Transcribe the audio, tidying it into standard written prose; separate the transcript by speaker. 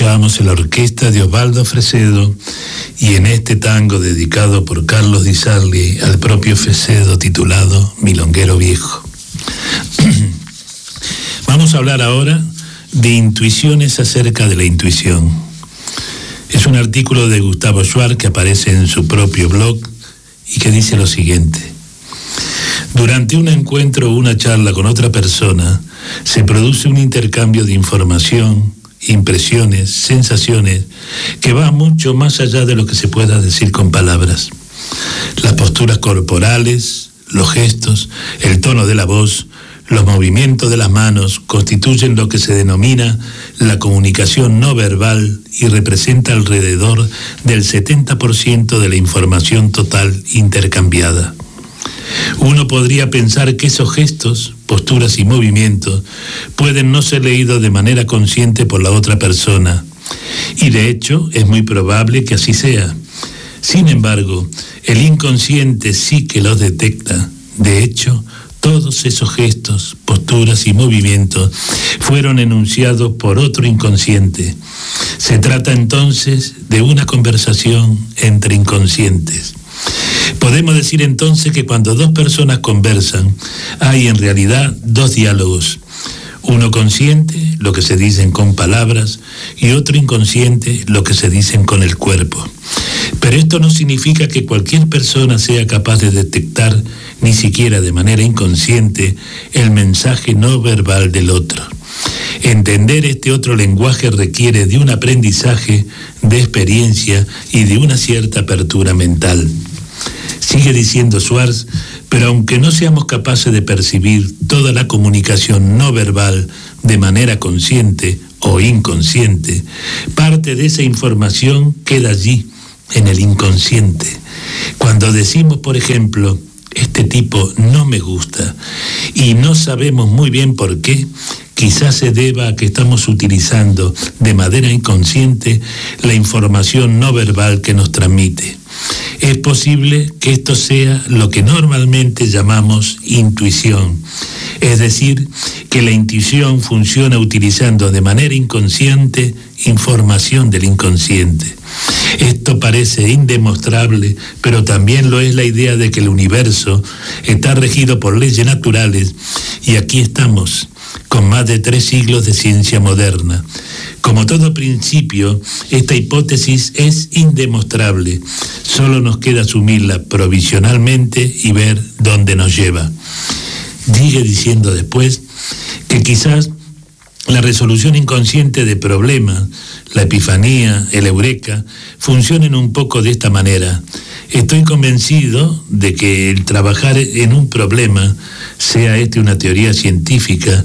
Speaker 1: escuchábamos la orquesta de Osvaldo Fresedo y en este tango dedicado por Carlos Di Sarli al propio Fresedo titulado Milonguero Viejo. Vamos a hablar ahora de intuiciones acerca de la intuición. Es un artículo de Gustavo Schwartz que aparece en su propio blog y que dice lo siguiente: durante un encuentro o una charla con otra persona se produce un intercambio de información, impresiones, sensaciones, que va mucho más allá de lo que se pueda decir con palabras. Las posturas corporales, los gestos, el tono de la voz, los movimientos de las manos constituyen lo que se denomina la comunicación no verbal y representa alrededor del 70% de la información total intercambiada. Uno podría pensar que esos gestos, posturas y movimientos pueden no ser leídos de manera consciente por la otra persona, y de hecho es muy probable que así sea. Sin embargo, el inconsciente sí que los detecta. De hecho, todos esos gestos, posturas y movimientos fueron enunciados por otro inconsciente. Se trata entonces de una conversación entre inconscientes. Podemos decir entonces que cuando dos personas conversan, hay en realidad dos diálogos. Uno consciente, lo que se dicen con palabras, y otro inconsciente, lo que se dicen con el cuerpo. Pero esto no significa que cualquier persona sea capaz de detectar, ni siquiera de manera inconsciente, el mensaje no verbal del otro. Entender este otro lenguaje requiere de un aprendizaje, de experiencia y de una cierta apertura mental. Sigue diciendo Schwartz, pero aunque no seamos capaces de percibir toda la comunicación no verbal de manera consciente o inconsciente, parte de esa información queda allí, en el inconsciente. Cuando decimos, por ejemplo, este tipo no me gusta, y no sabemos muy bien por qué, quizás se deba a que estamos utilizando de manera inconsciente la información no verbal que nos transmite. Es posible que esto sea lo que normalmente llamamos intuición, es decir, que la intuición funciona utilizando de manera inconsciente información del inconsciente. Esto parece indemostrable, pero también lo es la idea de que el universo está regido por leyes naturales, y aquí estamos, con más de 3 siglos de ciencia moderna. Como todo principio, esta hipótesis es indemostrable. Solo nos queda asumirla provisionalmente y ver dónde nos lleva. Sigue diciendo después que quizás la resolución inconsciente de problemas, la epifanía, el eureka, funcionen un poco de esta manera. Estoy convencido de que el trabajar en un problema, sea este una teoría científica,